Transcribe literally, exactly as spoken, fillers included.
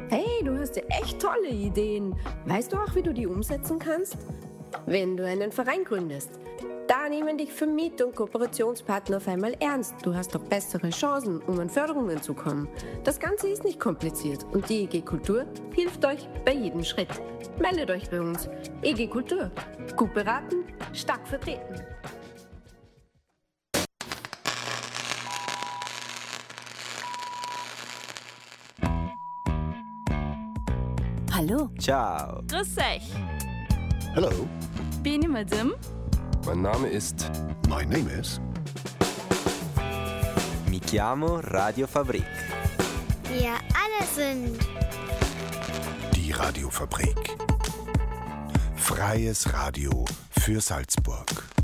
Hey, du hast ja echt tolle Ideen. Weißt du auch, wie du die umsetzen kannst? Wenn du einen Verein gründest, da nehmen dich Vermieter und Kooperationspartner auf einmal ernst. Du hast doch bessere Chancen, um an Förderungen zu kommen. Das Ganze ist nicht kompliziert und die E G Kultur hilft euch bei jedem Schritt. Meldet euch bei uns. E G Kultur. Gut beraten, stark vertreten. Hallo. Ciao. Grüß euch. Hello. Bin ich Madame? Mein Name ist... My name is... Mi chiamo Radio Fabrik. Wir alle sind... Die Radiofabrik. Freies Radio für Salzburg.